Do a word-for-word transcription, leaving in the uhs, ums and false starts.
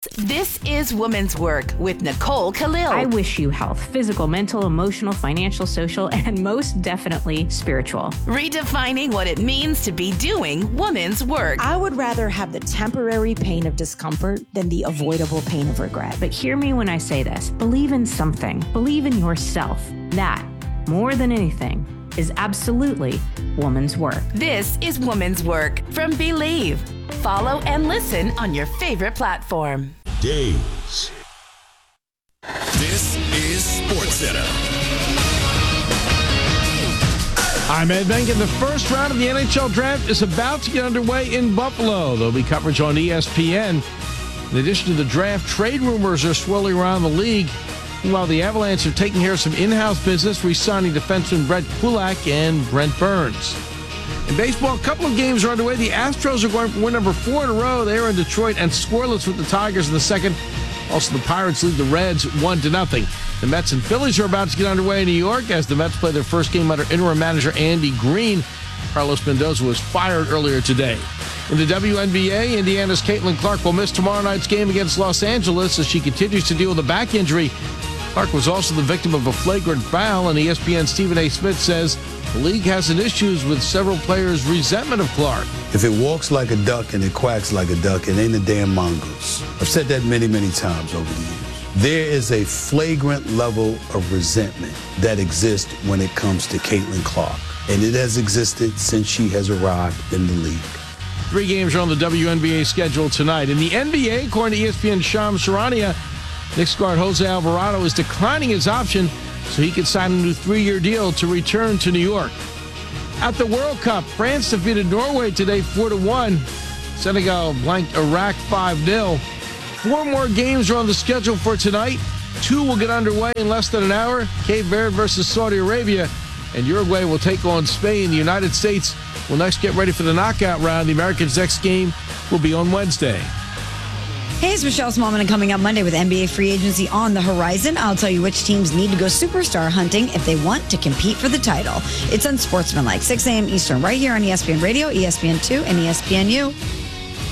This is Woman's Work with Nicole Khalil. I wish you health, physical, mental, emotional, financial, social, and most definitely spiritual. Redefining what it means to be doing woman's work. I would rather have the temporary pain of discomfort than the avoidable pain of regret. But hear me when I say this. Believe in something. Believe in yourself. That, more than anything, is absolutely woman's work. This is Woman's Work from Believe. Follow and listen on your favorite platform. Days. This is SportsCenter. I'm Ed Benkin. The first round of the N H L draft is about to get underway in Buffalo. There'll be coverage on E S P N. In addition to the draft, trade rumors are swirling around the league. While the Avalanche are taking care of some in-house business, re-signing defenseman Brett Kulak and Brent Burns. In baseball, a couple of games are underway. The Astros are going for win number four in a row. They are in Detroit and scoreless with the Tigers in the second. Also, the Pirates lead the Reds one to nothing. The Mets and Phillies are about to get underway in New York as the Mets play their first game under interim manager Andy Green. Carlos Mendoza was fired earlier today. In the W N B A, Indiana's Caitlin Clark will miss tomorrow night's game against Los Angeles as she continues to deal with a back injury. Clark was also the victim of a flagrant foul, and E S P N's Stephen A. Smith says the league has an issues with several players' resentment of Clark. If it walks like a duck and it quacks like a duck, it ain't a damn mongoose. I've said that many, many times over the years. There is a flagrant level of resentment that exists when it comes to Caitlin Clark, and it has existed since she has arrived in the league. Three games are on the W N B A schedule tonight. In the N B A, according to E S P N's Shams Charania, Knicks guard Jose Alvarado is declining his option so he can sign a new three-year deal to return to New York. At the World Cup, France defeated Norway today four to one. Senegal blanked Iraq five nil. Four more games are on the schedule for tonight. Two will get underway in less than an hour. Cape Verde versus Saudi Arabia. And Uruguay will take on Spain. The United States will next get ready for the knockout round. The Americans' next game will be on Wednesday. Hey, it's Michelle Smallman, and coming up Monday with N B A free agency on the horizon, I'll tell you which teams need to go superstar hunting if they want to compete for the title. It's Unsportsmanlike, six a.m. Eastern, right here on E S P N Radio, E S P N two, and E S P N U.